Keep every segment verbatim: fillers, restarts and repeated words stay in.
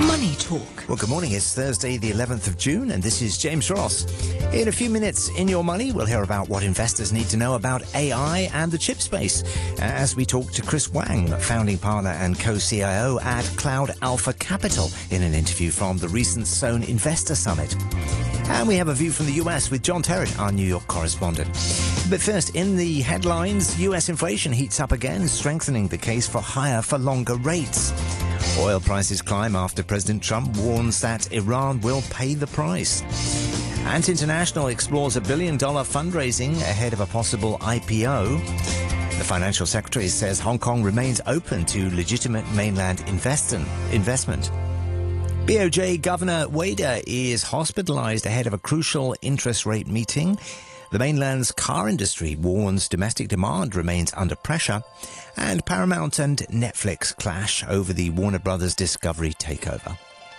Money Talk. Well, good morning. It's Thursday, the eleventh of June, and this is James Ross. In a few minutes, in Your Money, we'll hear about what investors need to know about A I and the chip space as we talk to Chris Wang, founding partner and co-C I O at Cloud Alpha Capital, in an interview from the recent Sohn Investor Summit. And we have a view from the U S with John Terrett, our New York correspondent. But first, in the headlines, U S inflation heats up again, strengthening the case for higher for longer rates. Oil prices climb after President Trump warns that Iran will pay the price. Ant International explores a billion-dollar fundraising ahead of a possible I P O. The Financial Secretary says Hong Kong remains open to legitimate mainland investment. B O J Governor Wader is hospitalized ahead of a crucial interest rate meeting. The mainland's car industry warns domestic demand remains under pressure. And Paramount and Netflix clash over the Warner Brothers Discovery takeover.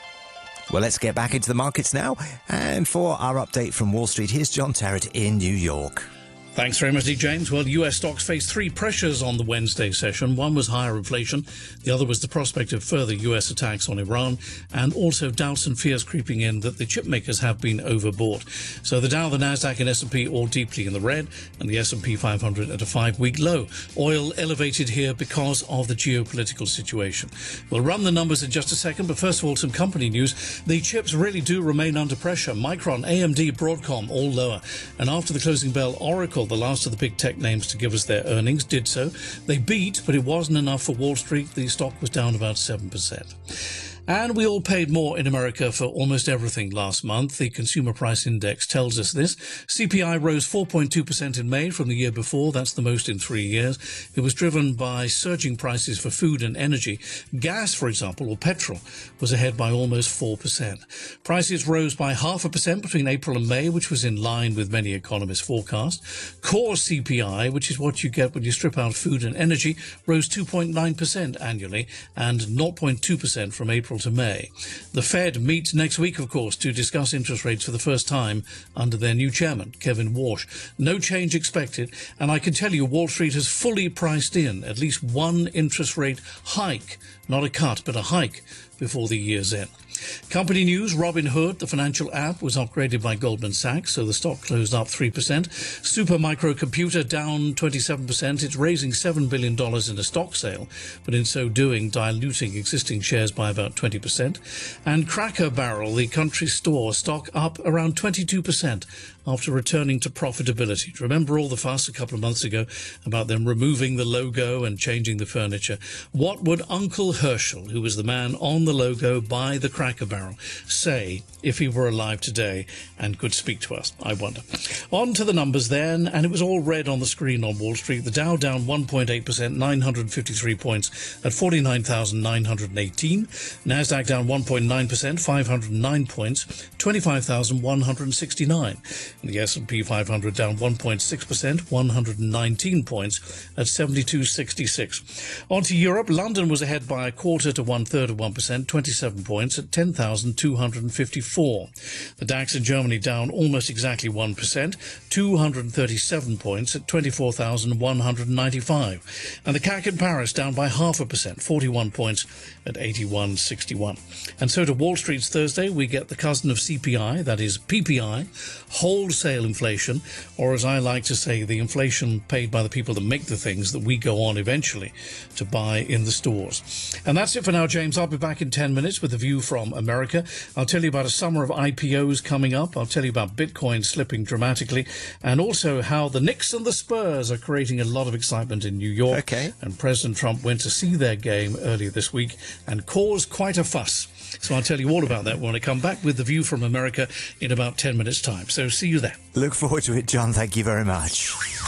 Well, let's get back into the markets now. And for our update from Wall Street, here's John Terrett in New York. Thanks very much, James. Well, U S stocks faced three pressures on the Wednesday session. One was higher inflation. The other was the prospect of further U S attacks on Iran, and also doubts and fears creeping in that the chip makers have been overbought. So the Dow, the Nasdaq and S and P all deeply in the red, and the S and P five hundred at a five-week low. Oil elevated here because of the geopolitical situation. We'll run the numbers in just a second, but first of all, some company news. The chips really do remain under pressure. Micron, A M D, Broadcom all lower. And after the closing bell, Oracle, the last of the big tech names to give us their earnings, did so. They beat, but it wasn't enough for Wall Street. The stock was down about seven percent. And we all paid more in America for almost everything last month. The Consumer Price Index tells us this. C P I rose four point two percent in May from the year before. That's the most in three years. It was driven by surging prices for food and energy. Gas, for example, or petrol, was ahead by almost four percent. Prices rose by half a percent between April and May, which was in line with many economists' forecasts. Core C P I, which is what you get when you strip out food and energy, rose two point nine percent annually and zero point two percent from April to May. The Fed meets next week, of course, to discuss interest rates for the first time under their new chairman, Kevin Warsh. No change expected, and I can tell you Wall Street has fully priced in at least one interest rate hike, not a cut, but a hike before the year's end. Company news, Robinhood, the financial app, was upgraded by Goldman Sachs, so the stock closed up three percent. Supermicro Computer down twenty-seven percent. It's raising seven billion dollars in a stock sale, but in so doing, diluting existing shares by about twenty percent. And Cracker Barrel, the country store, stock up around twenty-two percent after returning to profitability. Remember all the fuss a couple of months ago about them removing the logo and changing the furniture? What would Uncle Herschel, who was the man on the logo by the Cracker Barrel, say if he were alive today and could speak to us? I wonder. On to the numbers then, and it was all red on the screen on Wall Street. The Dow down one point eight percent, nine hundred fifty-three points at forty-nine thousand nine hundred eighteen. Nasdaq down one point nine percent, five hundred nine points, twenty-five thousand one hundred sixty-nine. And the S and P five hundred down one point six percent, one hundred nineteen points at seventy-two sixty-six. On to Europe. London was ahead by a quarter to one-third of one percent, twenty-seven points at ten thousand two hundred fifty-four. The DAX in Germany down almost exactly one percent, two hundred thirty-seven points at twenty-four thousand one hundred ninety-five. And the C A C in Paris down by half a percent, forty-one points at eighty-one sixty-one. And so to Wall Street's Thursday, we get the cousin of C P I, that is P P I, wholesale inflation, or as I like to say, the inflation paid by the people that make the things that we go on eventually to buy in the stores. And that's it for now, James. I'll be back in ten minutes with a view from America. I'll tell you about a summer of I P Os coming up. I'll tell you about Bitcoin slipping dramatically, and also how the Knicks and the Spurs are creating a lot of excitement in New York. Okay. And President Trump went to see their game earlier this week and caused quite a fuss. So I'll tell you all about that when I come back with the view from America in about ten minutes' time. So see you there. Look forward to it, John. Thank you very much.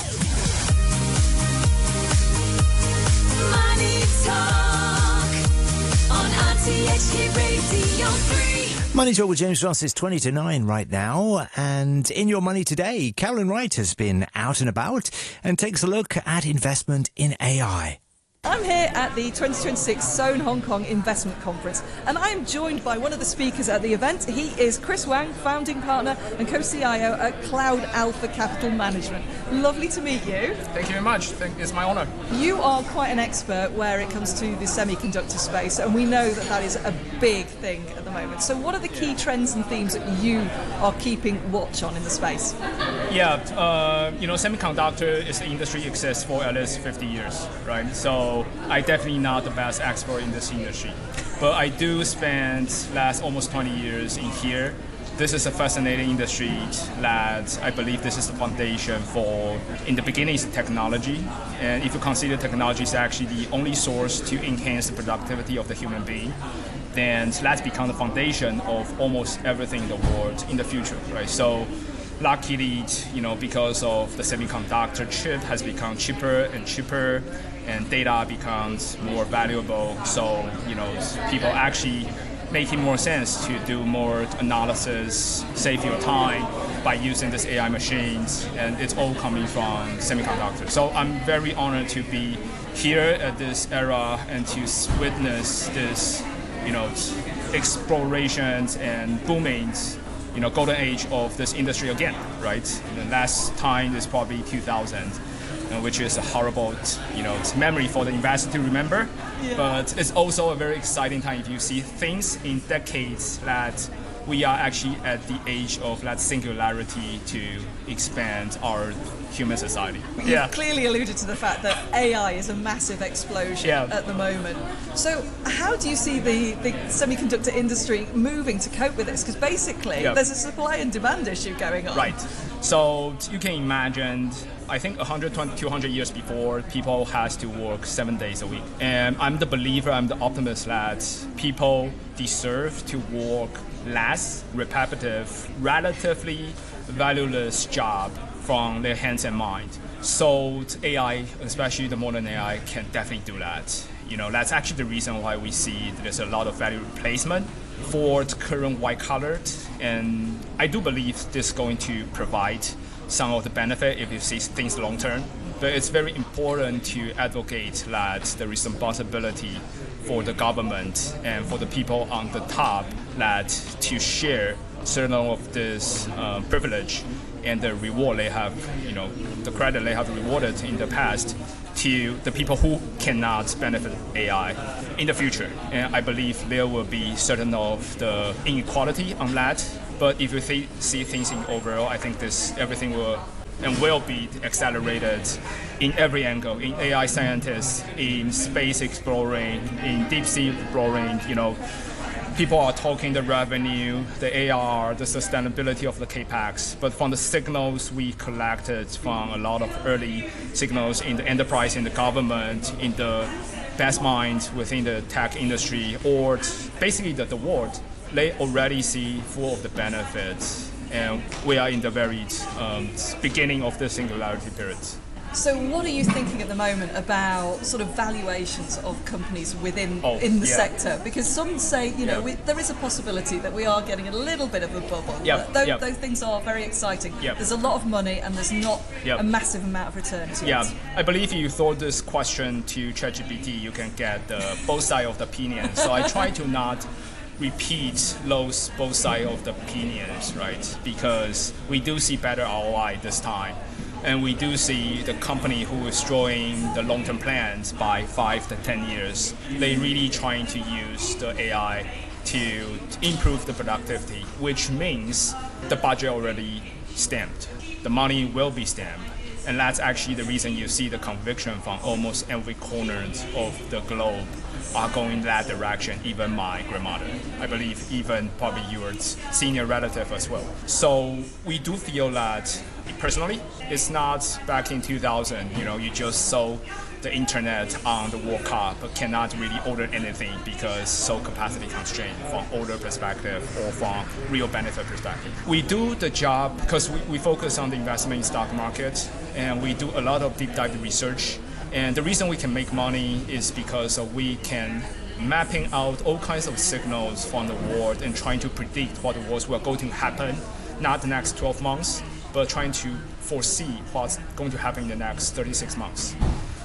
Money Talk on R T H K Radio three. Money Talk with James Ross is twenty to nine right now. And in Your Money today, Caroline Wright has been out and about and takes a look at investment in A I. I'm here at the twenty twenty-six Sohn Hong Kong Investment Conference, and I am joined by one of the speakers at the event. He is Chris Wang, founding partner and co-C I O at Cloud Alpha Capital Management. Lovely to meet you. Thank you very much. It's my honor. You are quite an expert where it comes to the semiconductor space, and we know that that is a big thing at the moment. So what are the key trends and themes that you are keeping watch on in the space? Yeah, uh, you know, semiconductor is the industry exists for at least fifty years, right? So I definitely not the best expert in this industry, but I do spend last almost twenty years in here. This is a fascinating industry that I believe this is the foundation for, in the beginning, it's technology. And if you consider technology is actually the only source to enhance the productivity of the human being, then that's become the foundation of almost everything in the world in the future, right? So luckily, you know, because of the semiconductor chip has become cheaper and cheaper, and data becomes more valuable. So, you know, people actually making more sense to do more analysis, save your time by using these A I machines, and it's all coming from semiconductors. So I'm very honored to be here at this era and to witness this, you know, explorations and boomings, you know, golden age of this industry again, right? The last time is probably two thousand. Uh, which is a horrible, you know, memory for the investor to remember. Yeah. But it's also a very exciting time if you see things in decades that we are actually at the age of that singularity to expand our human society. You've yeah. clearly alluded to the fact that A I is a massive explosion yeah. at the moment. So how do you see the, the semiconductor industry moving to cope with this? Because basically yeah. there's a supply and demand issue going on. Right. So you can imagine, I think one hundred twenty, two hundred years before, people has to work seven days a week. And I'm the believer, I'm the optimist that people deserve to work less repetitive, relatively valueless job from their hands and mind. So A I, especially the modern A I, can definitely do that. You know, that's actually the reason why we see there's a lot of value replacement for the current white collar. And I do believe this is going to provide some of the benefit if you see things long term. But it's very important to advocate that the responsibility for the government and for the people on the top that to share certain of this uh, privilege and the reward they have, you know, the credit they have rewarded in the past to the people who cannot benefit A I in the future. And I believe there will be certain of the inequality on that. But if you th- see things in overall, I think this everything will and will be accelerated in every angle, in A I scientists, in space exploring, in deep sea exploring. You know, people are talking the revenue, the A R, the sustainability of the CAPEX, but from the signals we collected from a lot of early signals in the enterprise, in the government, in the best minds within the tech industry, or basically the, the world, they already see full of the benefits. And we are in the very um, beginning of the singularity period. So what are you thinking at the moment about sort of valuations of companies within oh, in the yeah. sector? Because some say, you know, yeah. we, there is a possibility that we are getting a little bit of a bubble. Yeah. Those, yeah. those things are very exciting. Yeah. There's a lot of money and there's not yeah. a massive amount of return to yeah. it. I believe if you throw this question to ChatGPT, you can get the both sides of the opinion. So I try to not repeat those both sides of the opinions, right? Because we do see better R O I this time. And we do see the company who is drawing the long-term plans by five to ten years. They really trying to use the A I to improve the productivity, which means the budget already stamped. The money will be stamped. And that's actually the reason you see the conviction from almost every corner of the globe are going that direction, even my grandmother. I believe even probably your senior relative as well. So we do feel that, personally, it's not back in two thousand, you know, you just saw the internet on the World Cup, but cannot really order anything because so capacity constrained from order perspective or from real benefit perspective. We do the job because we, we focus on the investment in stock market, and we do a lot of deep dive research. And the reason we can make money is because we can mapping out all kinds of signals from the world and trying to predict what was going to happen, not the next twelve months, but trying to foresee what's going to happen in the next thirty-six months.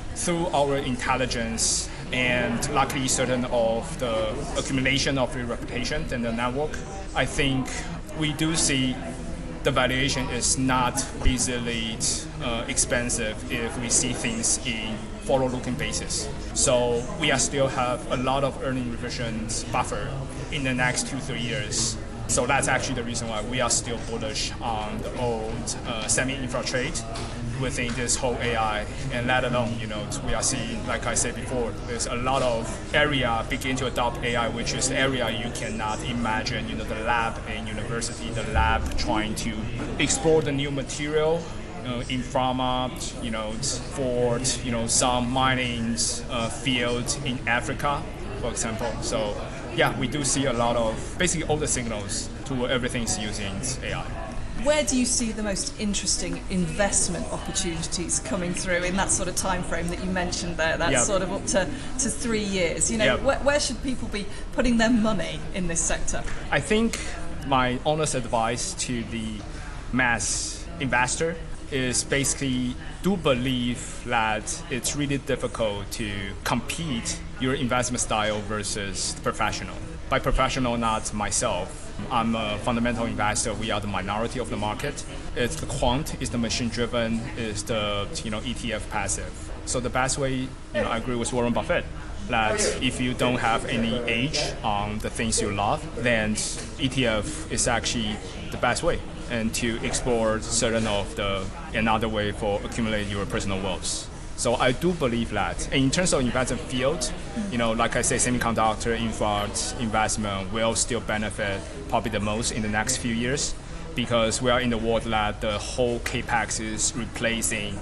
through our intelligence and luckily certain of the accumulation of the reputation and the network, I think we do see the valuation is not easily uh, expensive if we see things in forward-looking basis. So we are still have a lot of earning revisions buffer in the next two, three years. So that's actually the reason why we are still bullish on the old uh, semi-infra trade within this whole A I, and let alone, you know, we are seeing, like I said before, there's a lot of area begin to adopt A I, which is area you cannot imagine, you know, the lab in university, the lab trying to explore the new material uh, in pharma, you know, for, you know, some mining uh, field in Africa, for example. So yeah, we do see a lot of, basically all the signals to everything's using A I. Where do you see the most interesting investment opportunities coming through in that sort of time frame that you mentioned there? That's yep. sort of up to, to three years. You know, yep. where, where should people be putting their money in this sector? I think my honest advice to the mass investor is basically do believe that it's really difficult to compete your investment style versus professional. By professional, not myself. I'm a fundamental investor. We are the minority of the market. It's the quant, it's the machine-driven, it's the you know E T F passive. So the best way, you know, I agree with Warren Buffett, that if you don't have any age on the things you love, then E T F is actually the best way, and to explore certain of the another way for accumulating your personal wealth. So I do believe that. And in terms of investment field, you know, like I say, semiconductor infra investment will still benefit probably the most in the next few years, because we are in the world that the whole CAPEX is replacing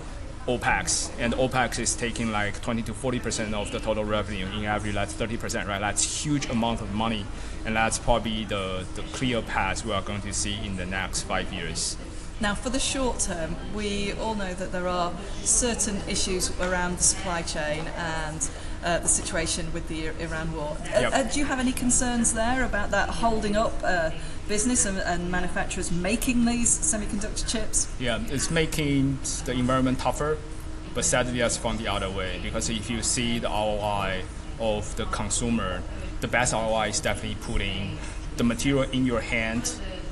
OPEX, and OPEX is taking like twenty to forty percent of the total revenue. In average, that's thirty percent, right? That's a huge amount of money, and that's probably the, the clear path we are going to see in the next five years. Now, for the short term, we all know that there are certain issues around the supply chain and uh, the situation with the Iran war. Yep. Uh, do you have any concerns there about that holding up uh, business and, and manufacturers making these semiconductor chips? Yeah, it's making the environment tougher, but sadly that's from the other way, because if you see the R O I of the consumer, the best R O I is definitely putting the material in your hand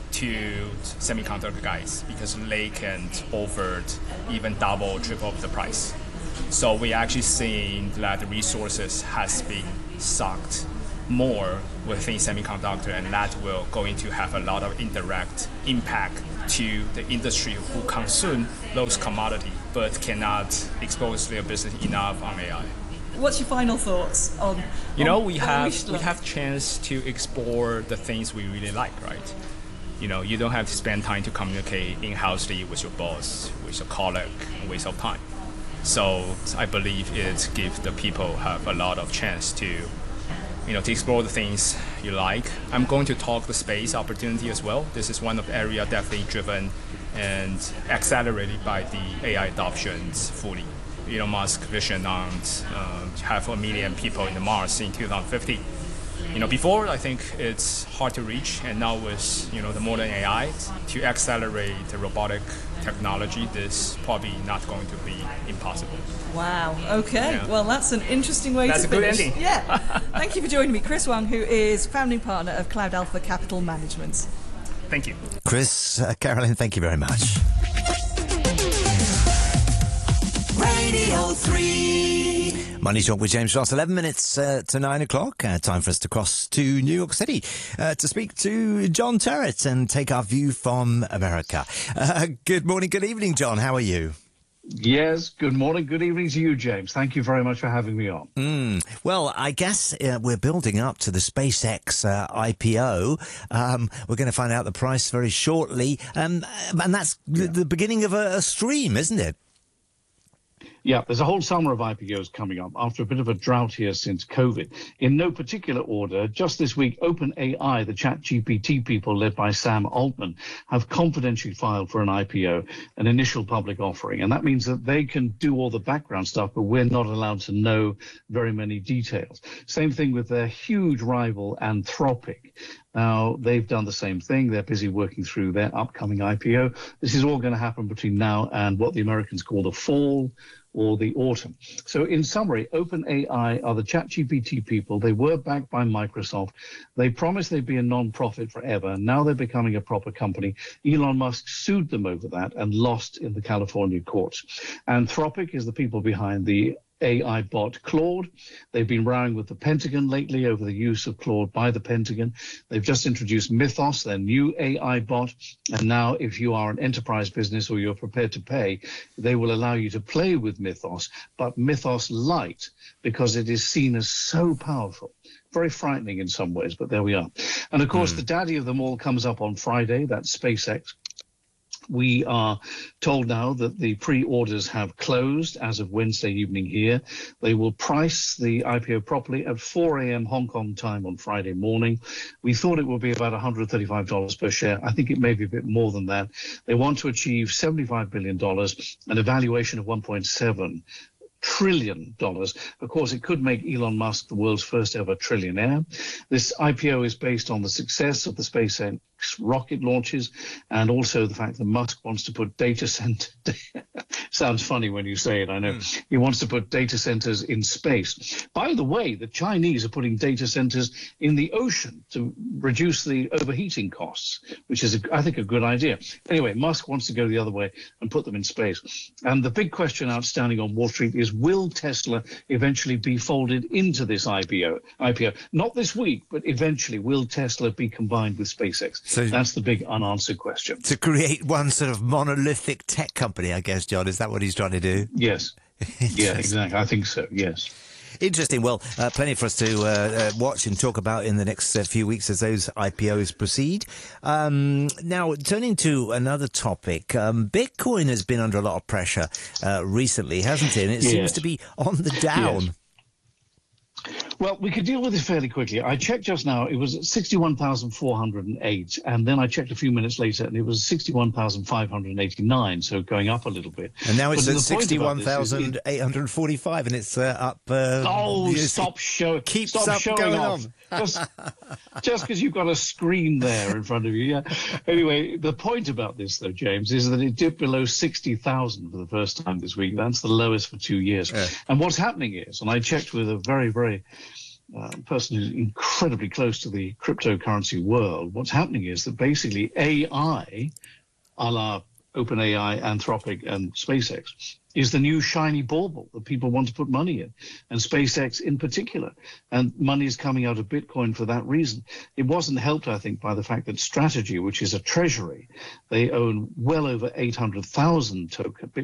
to semiconductor guys, because they can offer even double, triple the price. So we actually seeing that the resources has been sucked more within semiconductor, and that will going to have a lot of indirect impact to the industry who consume those commodity but cannot expose their business enough on A I. What's your final thoughts on? You know, on we have we have chance to explore the things we really like, right? You know, you don't have to spend time to communicate in-housely with your boss, with your colleague, a waste of time. So I believe it gives the people have a lot of chance to, you know, to explore the things you like. I'm going to talk the space opportunity as well. This is one of the area definitely driven and accelerated by the A I adoptions fully. Elon Musk vision on uh, half a million people in the Mars in two thousand fifty. You know, before I think it's hard to reach, and now with you know the modern A I to accelerate the robotic technology, this probably not going to be impossible. Wow. Okay. Yeah. Well, that's an interesting way that's to finish. That's a good ending. Yeah. Thank you for joining me, Chris Wang, who is founding partner of Cloud Alpha Capital Management. Thank you, Chris. uh, Carolyn. Thank you very much. Radio three. Money Talk with James Ross, eleven minutes uh, to nine o'clock. Uh, time for us to cross to New York City uh, to speak to John Terrett and take our view from America. Uh, good morning, good evening, John. How are you? Yes, good morning, good evening to you, James. Thank you very much for having me on. Mm. Well, I guess uh, we're building up to the SpaceX uh, I P O. Um, we're going to find out the price very shortly. Um, and that's yeah. the, the beginning of a, a stream, isn't it? Yeah, there's a whole summer of I P Os coming up after a bit of a drought here since COVID. In no particular order, just this week, OpenAI, the ChatGPT people led by Sam Altman, have confidentially filed for an I P O, an initial public offering. And that means that they can do all the background stuff, but we're not allowed to know very many details. Same thing with their huge rival, Anthropic. Now, they've done the same thing. They're busy working through their upcoming I P O. This is all going to happen between now and what the Americans call the fall, or the autumn. So in summary, OpenAI are the ChatGPT people. They were backed by Microsoft. They promised they'd be a non-profit forever. Now they're becoming a proper company. Elon Musk sued them over that and lost in the California courts. Anthropic is the people behind the A I bot Claude. They've been rowing with the Pentagon lately over the use of Claude by the Pentagon. They've just introduced Mythos, their new A I bot. And now if you are an enterprise business or you're prepared to pay, they will allow you to play with Mythos, but Mythos Lite, because it is seen as so powerful. Very frightening in some ways, but there we are. And of course, mm. the daddy of them all comes up on Friday. That's SpaceX. We are told now that the pre-orders have closed as of Wednesday evening here. They will price the I P O properly at four a.m. Hong Kong time on Friday morning. We thought it would be about one hundred thirty-five dollars per share. I think it may be a bit more than that. They want to achieve seventy-five billion dollars, an evaluation of one point seven trillion dollars. Of course, it could make Elon Musk the world's first ever trillionaire. This I P O is based on the success of the SpaceX rocket launches and also the fact that Musk wants to put data center sounds funny when you say it, I know. Mm. He wants to put data centers in space. By the way, the Chinese are putting data centers in the ocean to reduce the overheating costs, which is, a, I think, a good idea. Anyway, Musk wants to go the other way and put them in space. And the big question outstanding on Wall Street is, will Tesla eventually be folded into this I P O? I P O? Not this week, but eventually, will Tesla be combined with SpaceX? So that's the big unanswered question. To create one sort of monolithic tech company, I guess, John, is that what he's trying to do? Yes. Yeah, exactly. I think so, yes. Interesting. Well, uh, plenty for us to uh, uh, watch and talk about in the next uh, few weeks as those I P Os proceed. Um, now, turning to another topic, um, Bitcoin has been under a lot of pressure uh, recently, hasn't it? And it yes. seems to be on the down. Yes. Well, we could deal with this fairly quickly. I checked just now. It was at sixty-one thousand four hundred eight, and then I checked a few minutes later, and it was sixty-one thousand five hundred eighty-nine, so going up a little bit. And now it's but at sixty-one thousand eight hundred forty-five, and it's uh, up... Uh, oh, stop, show, keeps stop up showing going off. On. Just because you've got a screen there in front of you. Yeah. Anyway, the point about this, though, James, is that it dipped below sixty thousand for the first time this week. That's the lowest for two years. Yeah. And what's happening is, and I checked with a very, very... Uh, person who's incredibly close to the cryptocurrency world, what's happening is that basically A I, a la OpenAI, Anthropic, and SpaceX, is the new shiny bauble that people want to put money in, and SpaceX in particular. And money is coming out of Bitcoin for that reason. It wasn't helped, I think, by the fact that Strategy, which is a treasury, they own well over eight hundred thousand token,